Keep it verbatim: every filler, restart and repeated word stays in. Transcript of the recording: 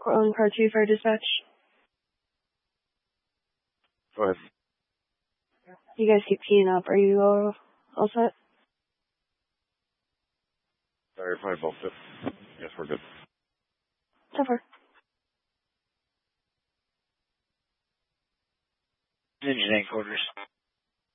Cortland Car two Fire Dispatch. Go ahead. You guys keep keying up. Are you all, all set? Sorry, five both set. Yes, we're good. So far. Engineering quarters.